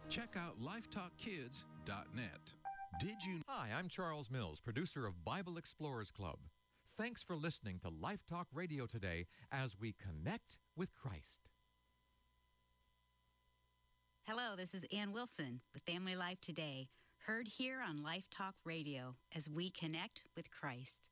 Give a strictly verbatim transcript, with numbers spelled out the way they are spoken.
Check out lifetalk kids dot net. Did you? Hi, I'm Charles Mills, producer of Bible Explorers Club. Thanks for listening to Life Talk Radio today as we connect with Christ. Hello, this is Ann Wilson with Family Life Today, heard here on Life Talk Radio as we connect with Christ.